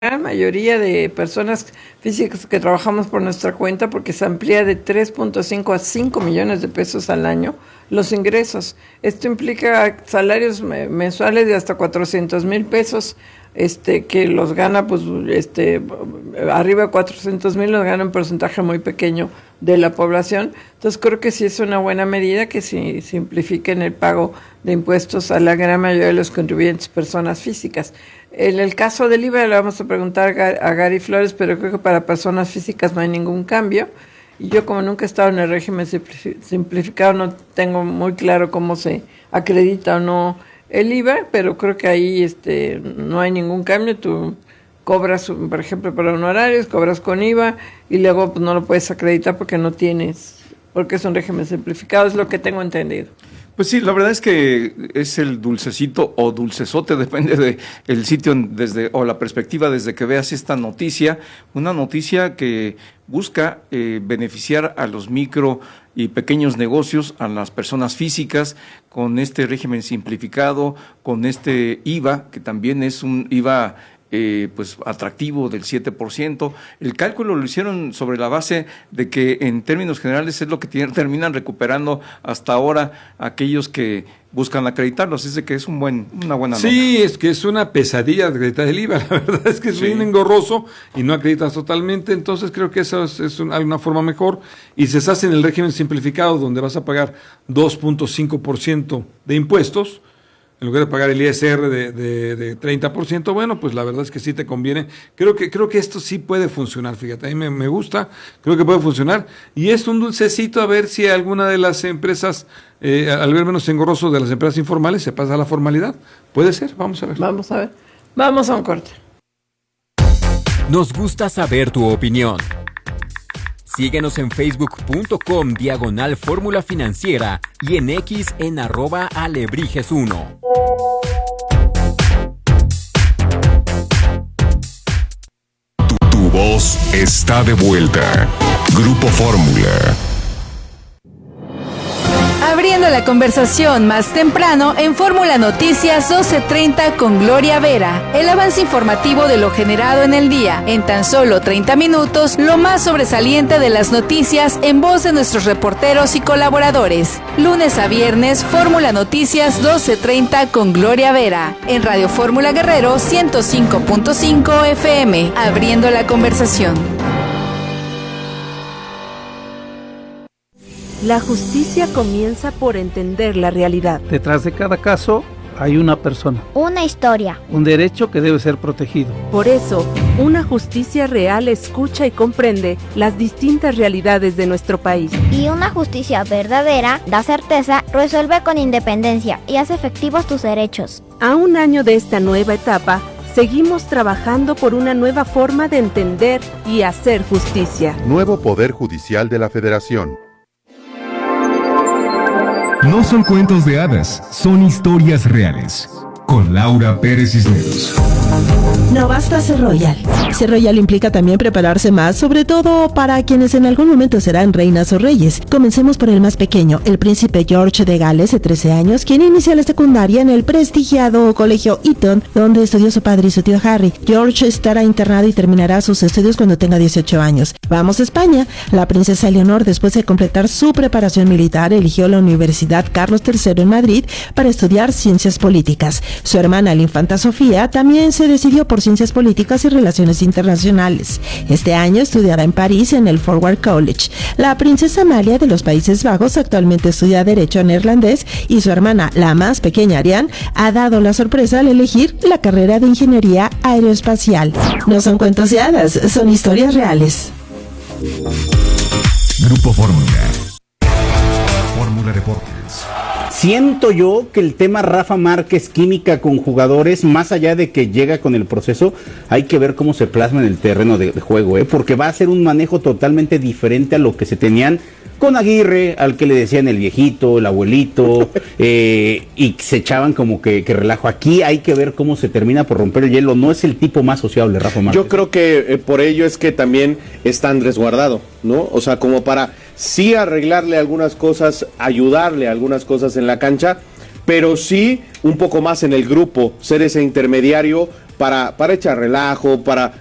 gran mayoría de personas físicas que trabajamos por nuestra cuenta, porque se amplía de 3.5 a 5 millones de pesos al año los ingresos. Esto implica salarios mensuales de hasta 400,000 pesos, que los gana, pues, arriba de 400,000 los gana un porcentaje muy pequeño de la población. Entonces creo que sí es una buena medida que sí simplifiquen el pago de impuestos a la gran mayoría de los contribuyentes, personas físicas. En el caso del IVA le vamos a preguntar a Gary Flores, pero creo que para personas físicas no hay ningún cambio. Y yo, como nunca he estado en el régimen simplificado, no tengo muy claro cómo se acredita o no el IVA, pero creo que ahí no hay ningún cambio. Tú cobras, por ejemplo, por honorarios, cobras con IVA y luego pues, no lo puedes acreditar porque es un régimen simplificado, es lo que tengo entendido. Pues sí, la verdad es que es el dulcecito o dulcesote, depende de el sitio o la perspectiva desde que veas esta noticia, una noticia que busca beneficiar a los micro y pequeños negocios, a las personas físicas, con este régimen simplificado, con este IVA, que también es un IVA pues atractivo del 7%. El cálculo lo hicieron sobre la base de que en términos generales es lo que terminan recuperando hasta ahora aquellos que buscan acreditarlo, así es de que es una buena nota. Sí, es que es una pesadilla acreditar el IVA, la verdad es que es bien engorroso y no acreditas totalmente, entonces creo que eso es una forma mejor, y se hace en el régimen simplificado donde vas a pagar 2.5% de impuestos, en lugar de pagar el ISR de 30%, bueno, pues la verdad es que sí te conviene. Creo que esto sí puede funcionar, fíjate, a mí me gusta, creo que puede funcionar, y es un dulcecito a ver si alguna de las empresas, al ver menos engorroso de las empresas informales, se pasa a la formalidad. Puede ser, vamos a ver. Vamos a un corte. Nos gusta saber tu opinión. Síguenos en facebook.com/Fórmula Financiera y en X en @Alebrijes1. Tu voz está de vuelta. Grupo Fórmula. Abriendo la conversación más temprano en Fórmula Noticias 12:30 con Gloria Vera. El avance informativo de lo generado en el día. En tan solo 30 minutos, lo más sobresaliente de las noticias en voz de nuestros reporteros y colaboradores. Lunes a viernes, Fórmula Noticias 12:30 con Gloria Vera. En Radio Fórmula Guerrero 105.5 FM. Abriendo la conversación. La justicia comienza por entender la realidad. Detrás de cada caso hay una persona. Una historia. Un derecho que debe ser protegido. Por eso, una justicia real escucha y comprende las distintas realidades de nuestro país. Y una justicia verdadera da certeza, resuelve con independencia y hace efectivos tus derechos. A un año de esta nueva etapa, seguimos trabajando por una nueva forma de entender y hacer justicia. Nuevo Poder Judicial de la Federación. No son cuentos de hadas, son historias reales. Con Laura Pérez Cisneros. No basta ser royal. Ser royal implica también prepararse más, sobre todo para quienes en algún momento serán reinas o reyes. Comencemos por el más pequeño, el príncipe George de Gales, de 13 años, quien inicia la secundaria en el prestigiado colegio Eton, donde estudió su padre y su tío Harry. George estará internado y terminará sus estudios cuando tenga 18 años. Vamos a España. La princesa Leonor, después de completar su preparación militar, eligió la Universidad Carlos III en Madrid para estudiar ciencias políticas. Su hermana, la infanta Sofía, también se decidió por ciencias políticas y relaciones internacionales. Este año estudiará en París en el Forward College. La princesa Amalia de los Países Bajos actualmente estudia Derecho neerlandés y su hermana, la más pequeña Ariane, ha dado la sorpresa al elegir la carrera de Ingeniería Aeroespacial. No son cuentos de hadas, son historias reales. Grupo Fórmula. Fórmula Deportes. Siento yo que el tema Rafa Márquez, química con jugadores, más allá de que llega con el proceso, hay que ver cómo se plasma en el terreno de juego, porque va a ser un manejo totalmente diferente a lo que se tenían con Aguirre, al que le decían el viejito, el abuelito, y se echaban como que relajo. Aquí hay que ver cómo se termina por romper el hielo. No es el tipo más sociable, Rafa Márquez. Yo creo que por ello es que también está Andrés Guardado, ¿no? O sea, como para sí arreglarle algunas cosas, ayudarle a algunas cosas en la cancha, pero sí un poco más en el grupo, ser ese intermediario para echar relajo, para